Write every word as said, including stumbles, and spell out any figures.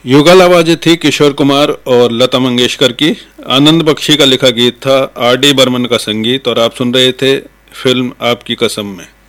युगल आवाज़ें थी किशोर कुमार और लता मंगेशकर की। आनंद बख्शी का लिखा गीत था, आर डी बर्मन का संगीत, और आप सुन रहे थे फिल्म आपकी कसम में।